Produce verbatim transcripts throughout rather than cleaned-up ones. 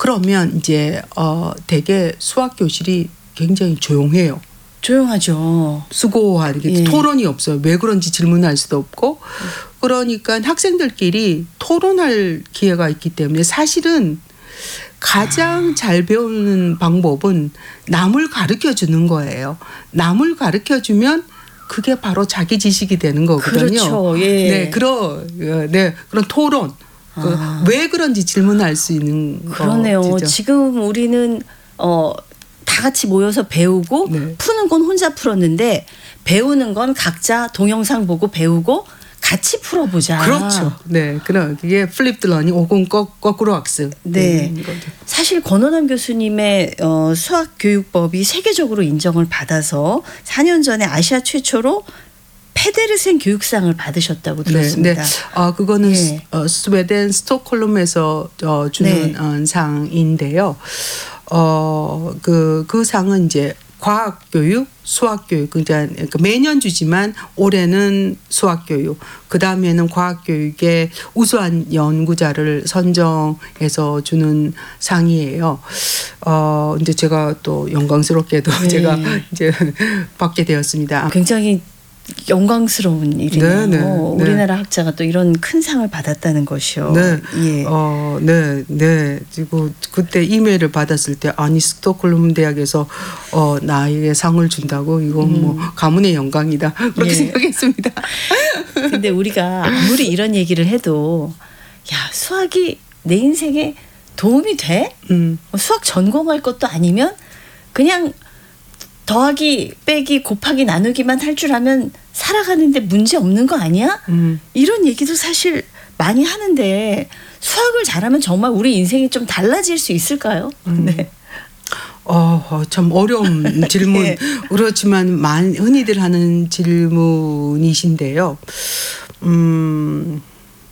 그러면 이제 어 되게 수학 교실이 굉장히 조용해요. 조용하죠. 수고하는 게 예. 토론이 없어요. 왜 그런지 질문할 수도 없고. 그러니까 학생들끼리 토론할 기회가 있기 때문에 사실은 가장 잘 배우는 방법은 남을 가르쳐 주는 거예요. 남을 가르쳐 주면 그게 바로 자기 지식이 되는 거거든요. 그렇죠. 예. 네, 그런 네, 그런 토론. 아. 왜 그런지 질문할 수 있는 그러네요. 거죠. 지금 우리는 어, 다 같이 모여서 배우고 네. 푸는 건 혼자 풀었는데 배우는 건 각자 동영상 보고 배우고 같이 풀어보자. 그렇죠. 네, 그런 이게 플립드 러닝 혹은 거꾸로 학습. 네, 사실 권원남 교수님의 어, 수학 교육법이 세계적으로 인정을 받아서 사 년 전에 아시아 최초로 페데르센 교육상을 받으셨다고 들었습니다. 네, 네. 아 그거는 예. 어, 스웨덴 스톡홀름에서 어, 주는 네. 어, 상인데요. 어, 그, 그 상은 이제 과학 교육, 수학 교육, 그러니까 매년 주지만 올해는 수학 교육, 그 다음에는 과학 교육의 우수한 연구자를 선정해서 주는 상이에요. 어, 이제 제가 또 영광스럽게도 네. 제가 이제 받게 되었습니다. 굉장히 영광스러운 일이네요. 네, 네, 우리나라 네. 학자가 또 이런 큰 상을 받았다는 것이요. 네, 예. 어, 네, 네. 그리고 그때 이메일을 받았을 때 아니 스톡홀름 대학에서 어 나에게 상을 준다고 이건 음. 뭐 가문의 영광이다 그렇게 예. 생각했습니다. 근데 우리가 아무리 이런 얘기를 해도 야 수학이 내 인생에 도움이 돼? 음. 수학 전공할 것도 아니면 그냥 더하기 빼기 곱하기 나누기만 할 줄 알면 살아가는데 문제 없는 거 아니야? 음. 이런 얘기도 사실 많이 하는데 수학을 잘하면 정말 우리 인생이 좀 달라질 수 있을까요? 음. 네. 어, 참 어려운 질문. 네. 그렇지만 많이 흔히들 하는 질문이신데요. 음,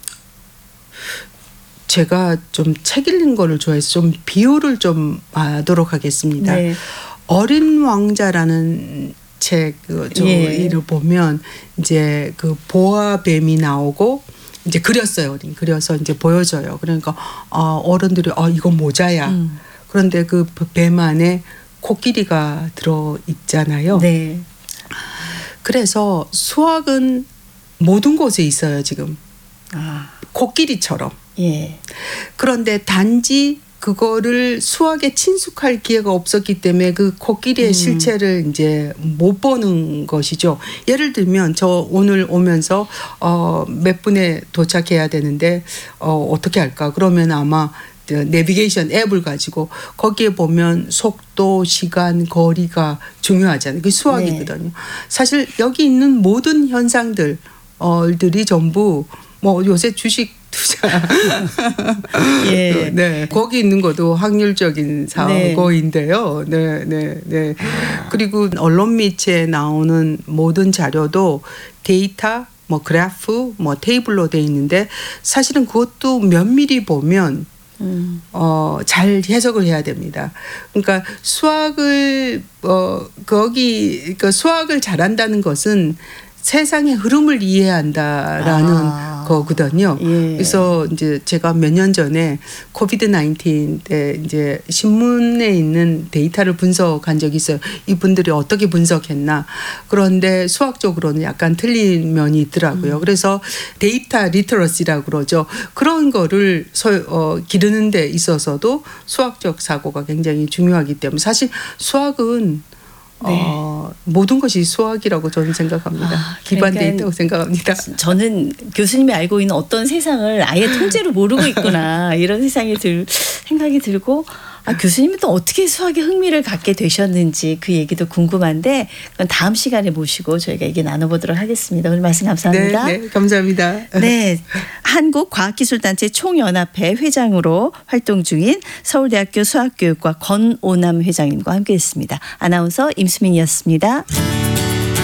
제가 좀 책 읽는 거를 좋아해서 좀 비유를 좀 하도록 하겠습니다. 네. 어린 왕자라는 책을 예. 보면 이제 그 보아뱀이 나오고 이제 그렸어요. 그려서 이제 보여줘요. 그러니까 어, 어른들이 어 이건 모자야. 음. 그런데 그 뱀 안에 코끼리가 들어 있잖아요. 네. 그래서 수학은 모든 곳에 있어요 지금. 아. 코끼리처럼. 예. 그런데 단지 그거를 수학에 친숙할 기회가 없었기 때문에 그 코끼리의 음. 실체를 이제 못 보는 것이죠. 예를 들면 저 오늘 오면서 어 몇 분에 도착해야 되는데 어 어떻게 할까? 그러면 아마 내비게이션 앱을 가지고 거기에 보면 속도, 시간, 거리가 중요하잖아요. 그 수학이거든요. 네. 사실 여기 있는 모든 현상들들이 전부 뭐 요새 주식 투자. 예. 네. 거기 있는 것도 확률적인 사고인데요. 네, 네, 네. 그리고 언론 매체에 나오는 모든 자료도 데이터, 뭐 그래프, 뭐 테이블로 돼 있는데 사실은 그것도 면밀히 보면 음. 어, 잘 해석을 해야 됩니다. 그러니까 수학을 어, 거기 그러니까 수학을 잘한다는 것은 세상의 흐름을 이해한다라는 아, 거거든요. 예. 그래서 이제 제가 몇 년 전에 코비드 나인틴 때 이제 신문에 있는 데이터를 분석한 적이 있어요. 이분들이 어떻게 분석했나. 그런데 수학적으로는 약간 틀린 면이 있더라고요. 음. 그래서 데이터 리터러시라고 그러죠. 그런 거를 서, 어, 기르는 데 있어서도 수학적 사고가 굉장히 중요하기 때문에 사실 수학은 네. 어, 모든 것이 수학이라고 저는 생각합니다. 아, 기반되어 그러니까 있다고 생각합니다. 저는 교수님이 알고 있는 어떤 세상을 아예 통째로 모르고 있구나 이런 세상이 들 생각이 들고 아, 교수님은 또 어떻게 수학에 흥미를 갖게 되셨는지 그 얘기도 궁금한데 그건 다음 시간에 모시고 저희가 얘기 나눠보도록 하겠습니다. 오늘 말씀 감사합니다. 네, 네 감사합니다. 네, 한국과학기술단체 총연합회 회장으로 활동 중인 서울대학교 수학교육과 권오남 회장님과 함께했습니다. 아나운서 임수민이었습니다.